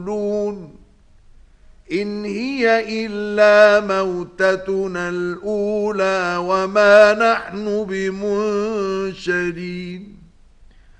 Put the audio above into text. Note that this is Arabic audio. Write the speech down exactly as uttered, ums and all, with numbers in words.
إن هي إلا موتتنا الأولى وما نحن بمنشرين